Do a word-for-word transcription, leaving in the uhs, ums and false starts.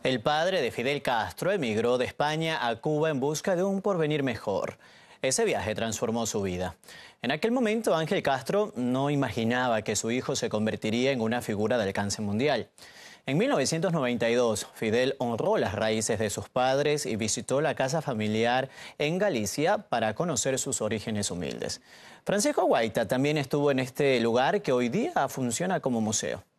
El padre de Fidel Castro emigró de España a Cuba en busca de un porvenir mejor. Ese viaje transformó su vida. En aquel momento, Ángel Castro no imaginaba que su hijo se convertiría en una figura de alcance mundial. En mil novecientos noventa y dos, Fidel honró las raíces de sus padres y visitó la casa familiar en Galicia para conocer sus orígenes humildes. Francisco Guaita también estuvo en este lugar que hoy día funciona como museo.